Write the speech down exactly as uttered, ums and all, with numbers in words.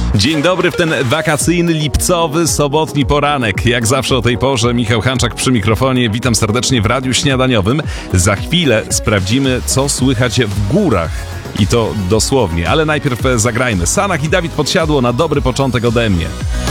Dzień dobry w ten wakacyjny, lipcowy, sobotni poranek. Jak zawsze o tej porze Michał Hanczak przy mikrofonie. Witam serdecznie w Radiu Śniadaniowym. Za chwilę sprawdzimy, co słychać w górach. I to dosłownie. Ale najpierw zagrajmy. Sanach i Dawid Podsiadło na dobry początek ode mnie.